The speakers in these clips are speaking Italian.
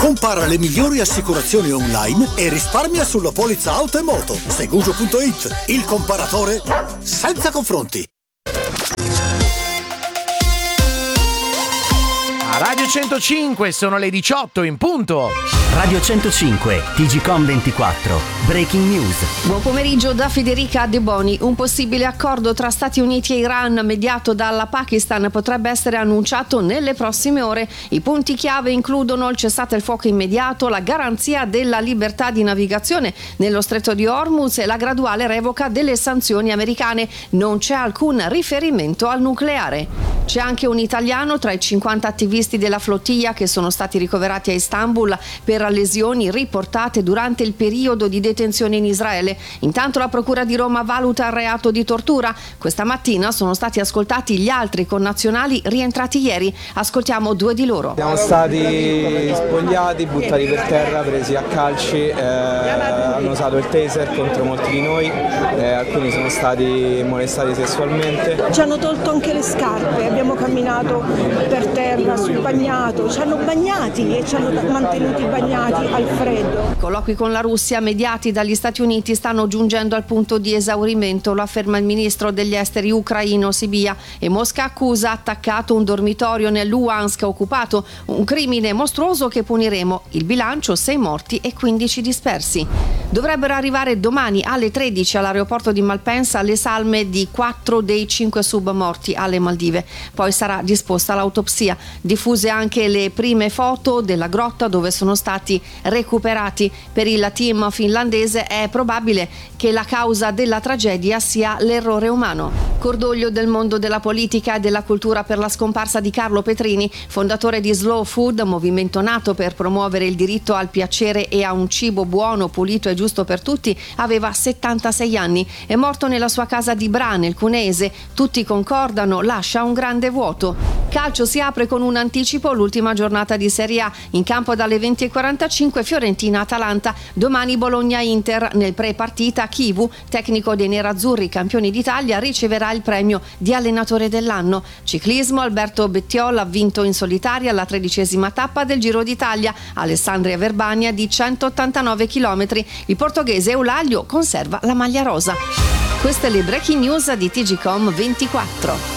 Compara le migliori assicurazioni online e risparmia sulla polizza auto e moto. Seguso.it, il comparatore senza confronti. A Radio 105 sono le 18 in punto. Radio 105, TGcom 24, Breaking News. Buon pomeriggio da Federica De Boni. Un possibile accordo tra Stati Uniti e Iran mediato dalla Pakistan potrebbe essere annunciato nelle prossime ore. I punti chiave includono il cessate il fuoco immediato, la garanzia della libertà di navigazione nello stretto di Hormuz e la graduale revoca delle sanzioni americane. Non c'è alcun riferimento al nucleare. C'è anche un italiano tra i 50 attivisti della flottiglia che sono stati ricoverati a Istanbul per lesioni riportate durante il periodo di detenzione in Israele. Intanto la Procura di Roma valuta il reato di tortura. Questa mattina sono stati ascoltati gli altri connazionali rientrati ieri. Ascoltiamo due di loro. Siamo stati spogliati, buttati per terra, presi a calci, hanno usato il taser contro molti di noi, alcuni sono stati molestati sessualmente. Ci hanno tolto anche le scarpe, abbiamo camminato per terra, sul bagnato, ci hanno bagnati e ci hanno mantenuti bagnati al freddo. Colloqui con la Russia mediati dagli Stati Uniti stanno giungendo al punto di esaurimento, lo afferma il ministro degli esteri ucraino Sibia, e Mosca accusa attaccato un dormitorio nel Luhansk occupato, un crimine mostruoso che puniremo. Il bilancio 6 morti e 15 dispersi. Dovrebbero arrivare domani alle 13 all'aeroporto di Malpensa le salme di 4 dei 5 submorti alle Maldive. Poi sarà disposta l'autopsia. Diffuse anche le prime foto della grotta dove sono stati recuperati. Per il team finlandese è probabile che la causa della tragedia sia l'errore umano. Cordoglio del mondo della politica e della cultura per la scomparsa di Carlo Petrini, fondatore di Slow Food, movimento nato per promuovere il diritto al piacere e a un cibo buono, pulito e giusto per tutti. Aveva 76 anni, è morto nella sua casa di Bra, nel Cuneese. Tutti concordano, lascia un grande vuoto. Calcio si apre con un anticipo l'ultima giornata di Serie A. In campo dalle 20:45 Fiorentina-Atalanta, domani Bologna-Inter. Nel pre-partita Chivu, tecnico dei nerazzurri campioni d'Italia, riceverà il premio di allenatore dell'anno. Ciclismo, Alberto Bettiol ha vinto in solitaria la 13ª tappa del Giro d'Italia. Alessandria Verbania di 189 km. Il portoghese Eulaglio conserva la maglia rosa. Queste le breaking news di TGcom 24.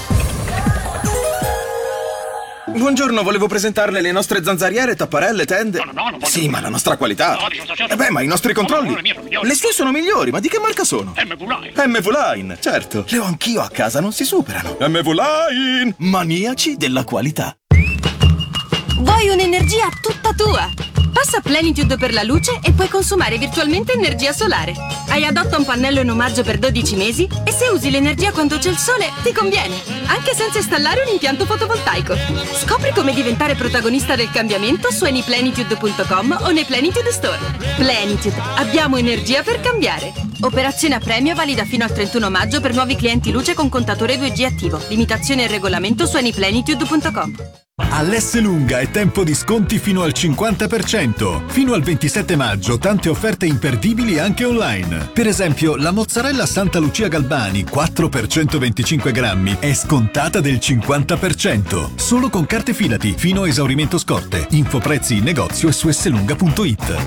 Buongiorno, volevo presentarle le nostre zanzariere, tapparelle, tende. No, non puoi. Sì, ma la nostra qualità. Ma i nostri controlli. No, le mie sono migliori. Le sue sono migliori, ma di che marca sono? MV-Line, certo. Le ho anch'io a casa, non si superano. MV-Line, maniaci della qualità. Vuoi un'energia tutta tua? Passa a Plenitude per la luce e puoi consumare virtualmente energia solare. Hai Adotta un pannello in omaggio per 12 mesi e se usi l'energia quando c'è il sole ti conviene, anche senza installare un impianto fotovoltaico. Scopri come diventare protagonista del cambiamento su anyplenitude.com o nei Plenitude Store. Plenitude, abbiamo energia per cambiare. Operazione a premio valida fino al 31 maggio per nuovi clienti luce con contatore 2G attivo. Limitazioni e regolamento su anyplenitude.com. All'Esselunga è tempo di sconti fino al 50%. Fino al 27 maggio tante offerte imperdibili anche online. Per esempio, la mozzarella Santa Lucia Galbani 4 per 125 grammi è scontata del 50%. Solo con carte Filati fino a esaurimento scorte. Info prezzi in negozio e su esselunga.it.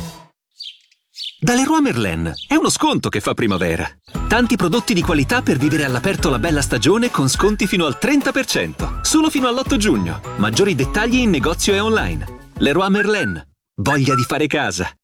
Da Leroy Merlin è uno sconto che fa primavera. Tanti prodotti di qualità per vivere all'aperto la bella stagione con sconti fino al 30%. Solo fino all'8 giugno. Maggiori dettagli in negozio e online. Leroy Merlin. Voglia di fare casa.